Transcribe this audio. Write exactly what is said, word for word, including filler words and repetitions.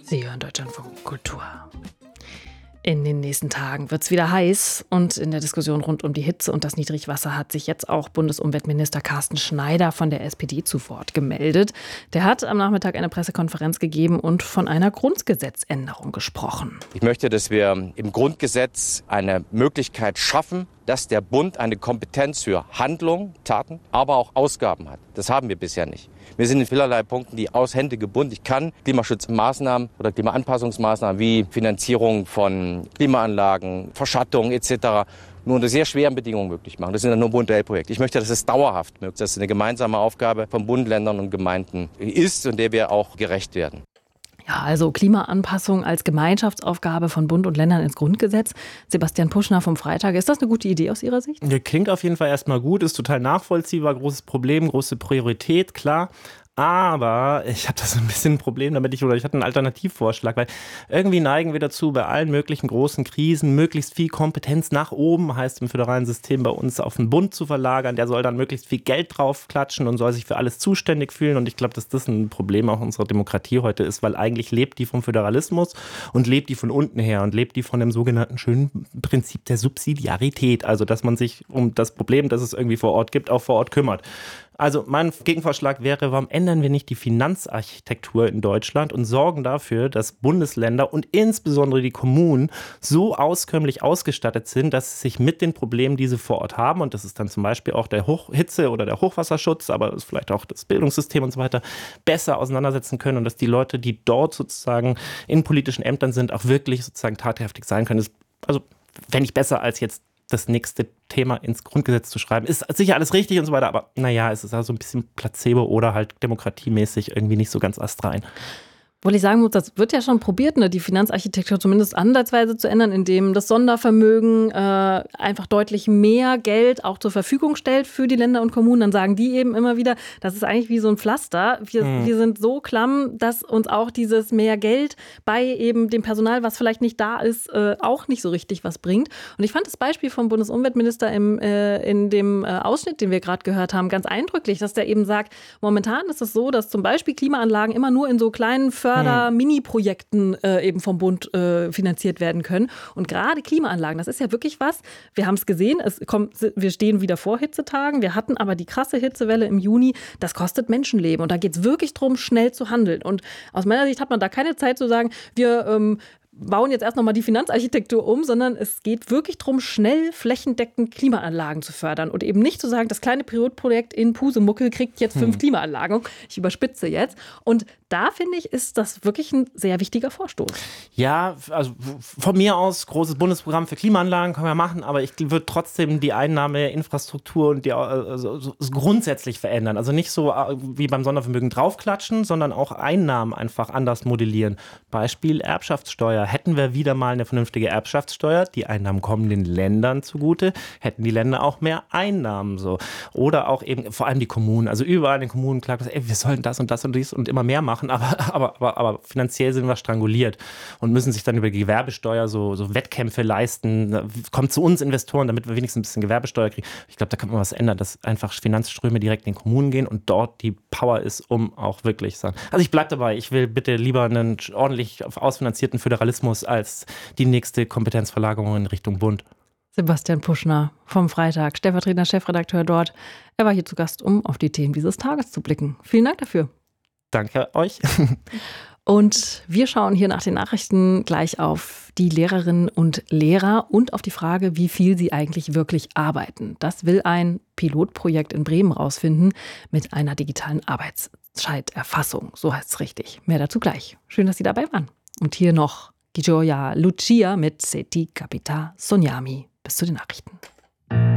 Sie hören Deutschlandfunk Kultur. In den nächsten Tagen wird es wieder heiß und in der Diskussion rund um die Hitze und das Niedrigwasser hat sich jetzt auch Bundesumweltminister Carsten Schneider von der S P D zu Wort gemeldet. Der hat am Nachmittag eine Pressekonferenz gegeben und von einer Grundgesetzänderung gesprochen. Ich möchte, dass wir im Grundgesetz eine Möglichkeit schaffen, dass der Bund eine Kompetenz für Handlung, Taten, aber auch Ausgaben hat. Das haben wir bisher nicht. Wir sind in vielerlei Punkten die aus Hände gebunden. Ich kann Klimaschutzmaßnahmen oder Klimaanpassungsmaßnahmen wie Finanzierung von Klimaanlagen, Verschattung et cetera nur unter sehr schweren Bedingungen möglich machen. Das sind dann nur Bund-L-Projekte. Ich möchte, dass es dauerhaft möglich ist, dass es eine gemeinsame Aufgabe von Bund, Ländern und Gemeinden ist und der wir auch gerecht werden. Ja, also Klimaanpassung als Gemeinschaftsaufgabe von Bund und Ländern ins Grundgesetz. Sebastian Puschner vom Freitag, ist das eine gute Idee aus Ihrer Sicht? Klingt auf jeden Fall erstmal gut, ist total nachvollziehbar, großes Problem, große Priorität, klar. Aber ich habe da so ein bisschen ein Problem damit, ich, oder ich hatte einen Alternativvorschlag, weil irgendwie neigen wir dazu, bei allen möglichen großen Krisen möglichst viel Kompetenz nach oben, heißt im föderalen System bei uns, auf den Bund zu verlagern. Der soll dann möglichst viel Geld draufklatschen und soll sich für alles zuständig fühlen. Und ich glaube, dass das ein Problem auch unserer Demokratie heute ist, weil eigentlich lebt die vom Föderalismus und lebt die von unten her und lebt die von dem sogenannten schönen Prinzip der Subsidiarität. Also, dass man sich um das Problem, das es irgendwie vor Ort gibt, auch vor Ort kümmert. Also mein Gegenvorschlag wäre, warum ändern wir nicht die Finanzarchitektur in Deutschland und sorgen dafür, dass Bundesländer und insbesondere die Kommunen so auskömmlich ausgestattet sind, dass sie sich mit den Problemen, die sie vor Ort haben, und das ist dann zum Beispiel auch der Hochhitze- oder der Hochwasserschutz, aber das ist vielleicht auch das Bildungssystem und so weiter, besser auseinandersetzen können und dass die Leute, die dort sozusagen in politischen Ämtern sind, auch wirklich sozusagen tatkräftig sein können. Das, also wenn nicht besser als jetzt das nächste Thema ins Grundgesetz zu schreiben. Ist sicher alles richtig und so weiter, aber naja, es ist also ein bisschen Placebo oder halt demokratiemäßig irgendwie nicht so ganz astrein. Obwohl ich sagen muss, das wird ja schon probiert, ne, die Finanzarchitektur zumindest ansatzweise zu ändern, indem das Sondervermögen äh, einfach deutlich mehr Geld auch zur Verfügung stellt für die Länder und Kommunen. Dann sagen die eben immer wieder, das ist eigentlich wie so ein Pflaster. Wir, hm. wir sind so klamm, dass uns auch dieses mehr Geld bei eben dem Personal, was vielleicht nicht da ist, äh, auch nicht so richtig was bringt. Und ich fand das Beispiel vom Bundesumweltminister im, äh, in dem äh, Ausschnitt, den wir gerade gehört haben, ganz eindrücklich, dass der eben sagt, momentan ist es so, dass zum Beispiel Klimaanlagen immer nur in so kleinen Förder-Mini-Projekten äh, eben vom Bund äh, finanziert werden können. Und gerade Klimaanlagen, das ist ja wirklich was. Wir haben es gesehen, es kommt, wir stehen wieder vor Hitzetagen. Wir hatten aber die krasse Hitzewelle im Juni. Das kostet Menschenleben. Und da geht es wirklich darum, schnell zu handeln. Und aus meiner Sicht hat man da keine Zeit zu sagen, wir ähm, bauen jetzt erst nochmal die Finanzarchitektur um, sondern es geht wirklich darum, schnell flächendeckend Klimaanlagen zu fördern und eben nicht zu sagen, das kleine Pilotprojekt in Pusemuckel kriegt jetzt fünf hm. Klimaanlagen. Ich überspitze jetzt. Und da, finde ich, ist das wirklich ein sehr wichtiger Vorstoß. Ja, also von mir aus, großes Bundesprogramm für Klimaanlagen können wir machen, aber ich würde trotzdem die Einnahmeinfrastruktur und die, also, so grundsätzlich verändern. Also nicht so wie beim Sondervermögen draufklatschen, sondern auch Einnahmen einfach anders modellieren. Beispiel Erbschaftssteuer. Hätten wir wieder mal eine vernünftige Erbschaftssteuer, die Einnahmen kommen den Ländern zugute, hätten die Länder auch mehr Einnahmen. So. Oder auch eben vor allem die Kommunen. Also überall in den Kommunen klagt, ey, wir sollen das und das und dies und immer mehr machen. Aber, aber, aber, aber finanziell sind wir stranguliert und müssen sich dann über die Gewerbesteuer so, so Wettkämpfe leisten. Kommt zu uns Investoren, damit wir wenigstens ein bisschen Gewerbesteuer kriegen. Ich glaube, da kann man was ändern, dass einfach Finanzströme direkt in den Kommunen gehen und dort die Power ist, um auch wirklich sagen. Also ich bleibe dabei, ich will bitte lieber einen ordentlich ausfinanzierten Föderalismus als die nächste Kompetenzverlagerung in Richtung Bund. Sebastian Puschner vom Freitag, stellvertretender Chefredakteur dort. Er war hier zu Gast, um auf die Themen dieses Tages zu blicken. Vielen Dank dafür. Danke euch. Und wir schauen hier nach den Nachrichten gleich auf die Lehrerinnen und Lehrer und auf die Frage, wie viel sie eigentlich wirklich arbeiten. Das will ein Pilotprojekt in Bremen rausfinden mit einer digitalen Arbeitszeiterfassung. So heißt es richtig. Mehr dazu gleich. Schön, dass Sie dabei waren. Und hier noch Gioia Lucia mit Se ti capita sognami. Bis zu den Nachrichten.